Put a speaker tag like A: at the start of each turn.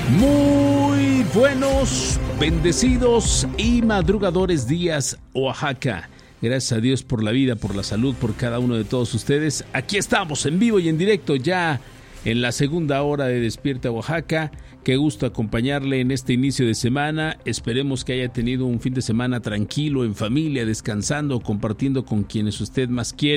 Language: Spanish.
A: Muy buenos, bendecidos y madrugadores días, Oaxaca. Gracias a Dios por la vida, por la salud, por cada uno de todos ustedes. Aquí estamos en vivo y en directo ya en la segunda hora de Despierta Oaxaca. Qué gusto acompañarle en este inicio de semana. Esperemos que haya tenido un fin de semana tranquilo, en familia, descansando, compartiendo con quienes usted más quiere.